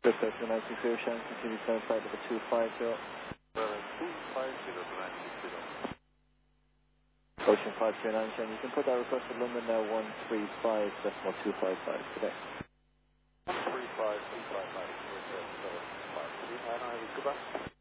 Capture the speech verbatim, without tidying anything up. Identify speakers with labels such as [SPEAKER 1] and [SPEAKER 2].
[SPEAKER 1] Cisco two nine six zero, Shannon, continue stand flight number two five zero.
[SPEAKER 2] two five zero to nine six zero.
[SPEAKER 1] Ocean five three nine, Shannon, you can put that request to London now one three five, decimal two five five today.
[SPEAKER 2] three five two five five. And I was goodbye.